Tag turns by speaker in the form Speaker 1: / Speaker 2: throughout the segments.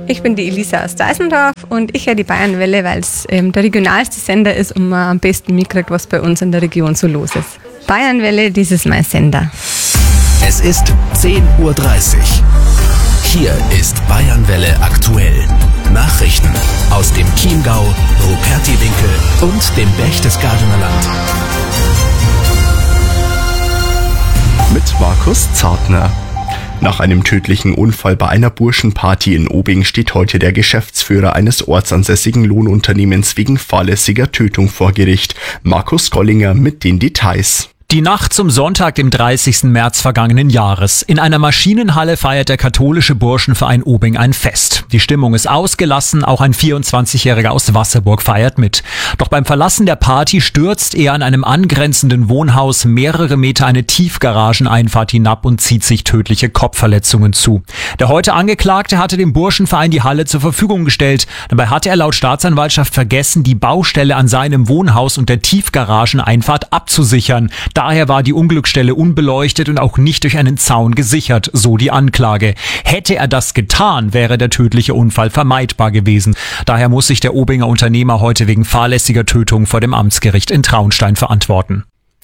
Speaker 1: Ich bin die Elisa aus Deisendorf und ich höre die Bayernwelle, weil es der regionalste Sender ist und man am besten mitkriegt, was bei uns in der Region so los ist. Bayernwelle, das ist mein Sender.
Speaker 2: Es ist 10:30 Uhr. Hier ist Bayernwelle aktuell. Nachrichten aus dem Chiemgau, Rupertiwinkel und dem Berchtesgadener Land.
Speaker 3: Mit Markus Zartner. Nach einem tödlichen Unfall bei einer Burschenparty in Obing steht heute der Geschäftsführer eines ortsansässigen Lohnunternehmens wegen fahrlässiger Tötung vor Gericht. Markus Gollinger mit den Details.
Speaker 4: Die Nacht zum Sonntag, dem 30. März vergangenen Jahres. In einer Maschinenhalle feiert der katholische Burschenverein Obing ein Fest. Die Stimmung ist ausgelassen, auch ein 24-Jähriger aus Wasserburg feiert mit. Doch beim Verlassen der Party stürzt er an einem angrenzenden Wohnhaus mehrere Meter eine Tiefgarageneinfahrt hinab und zieht sich tödliche Kopfverletzungen zu. Der heute Angeklagte hatte dem Burschenverein die Halle zur Verfügung gestellt. Dabei hatte er laut Staatsanwaltschaft vergessen, die Baustelle an seinem Wohnhaus und der Tiefgarageneinfahrt abzusichern. Daher war die Unglücksstelle unbeleuchtet und auch nicht durch einen Zaun gesichert, so die Anklage. Hätte er das getan, wäre der tödliche Unfall vermeidbar gewesen. Daher muss sich der Obinger Unternehmer heute wegen fahrlässiger Tötung vor dem Amtsgericht in Traunstein verantworten.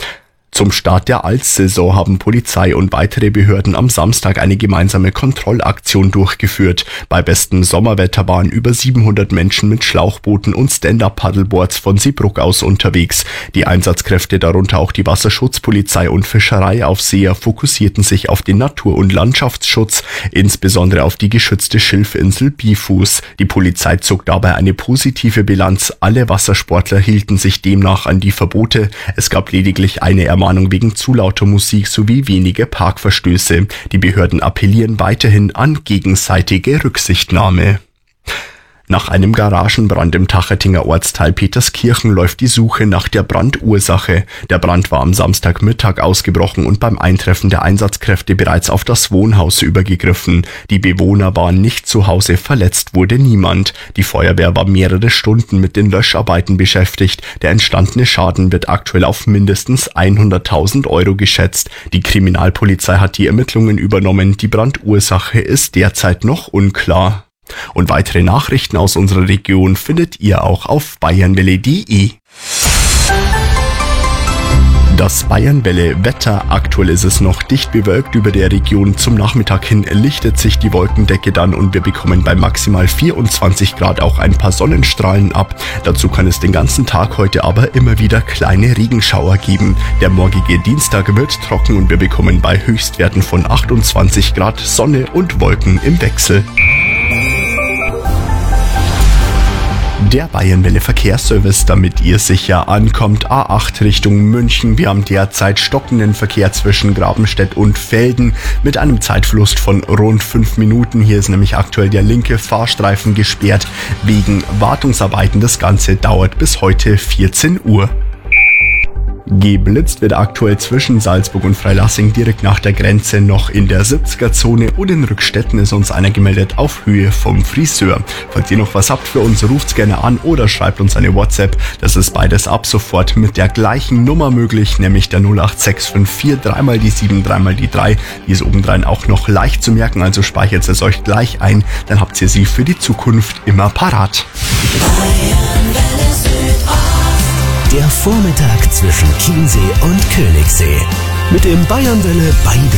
Speaker 3: Zum Start der Altsaison haben Polizei und weitere Behörden am Samstag eine gemeinsame Kontrollaktion durchgeführt. Bei bestem Sommerwetter waren über 700 Menschen mit Schlauchbooten und Stand-Up-Paddleboards von Seebrugg aus unterwegs. Die Einsatzkräfte, darunter auch die Wasserschutzpolizei und Fischereiaufseher, fokussierten sich auf den Natur- und Landschaftsschutz, insbesondere auf die geschützte Schilfinsel Bifuß. Die Polizei zog dabei eine positive Bilanz. Alle Wassersportler hielten sich demnach an die Verbote. Es gab lediglich eine Ermahnung wegen zu lauter Musik sowie wenige Parkverstöße. Die Behörden appellieren weiterhin an gegenseitige Rücksichtnahme. Nach einem Garagenbrand im Tachertinger Ortsteil Peterskirchen läuft die Suche nach der Brandursache. Der Brand war am Samstagmittag ausgebrochen und beim Eintreffen der Einsatzkräfte bereits auf das Wohnhaus übergegriffen. Die Bewohner waren nicht zu Hause, verletzt wurde niemand. Die Feuerwehr war mehrere Stunden mit den Löscharbeiten beschäftigt. Der entstandene Schaden wird aktuell auf mindestens 100.000 Euro geschätzt. Die Kriminalpolizei hat die Ermittlungen übernommen. Die Brandursache ist derzeit noch unklar. Und weitere Nachrichten aus unserer Region findet ihr auch auf bayernwelle.de. Das Bayernwelle-Wetter. Aktuell ist es noch dicht bewölkt über der Region. Zum Nachmittag hin lichtet sich die Wolkendecke dann und wir bekommen bei maximal 24 Grad auch ein paar Sonnenstrahlen ab. Dazu kann es den ganzen Tag heute aber immer wieder kleine Regenschauer geben. Der morgige Dienstag wird trocken und wir bekommen bei Höchstwerten von 28 Grad Sonne und Wolken im Wechsel. Der Bayernwelle Verkehrsservice, damit ihr sicher ankommt. A8 Richtung München. Wir haben derzeit stockenden Verkehr zwischen Grabenstedt und Velden mit einem Zeitverlust von rund 5 Minuten. Hier ist nämlich aktuell der linke Fahrstreifen gesperrt wegen Wartungsarbeiten. Das Ganze dauert bis heute 14 Uhr. Geblitzt wird aktuell zwischen Salzburg und Freilassing direkt nach der Grenze noch in der 70er-Zone und in Rückstetten ist uns einer gemeldet auf Höhe vom Friseur. Falls ihr noch was habt für uns, ruft's gerne an oder schreibt uns eine WhatsApp. Das ist beides ab sofort mit der gleichen Nummer möglich, nämlich der 08654 3 die 7 3 die 3. Die ist obendrein auch noch leicht zu merken, also speichert es euch gleich ein, dann habt ihr sie für die Zukunft immer parat.
Speaker 2: Der Vormittag zwischen Chiemsee und Königssee. Mit dem Bayernwelle Beide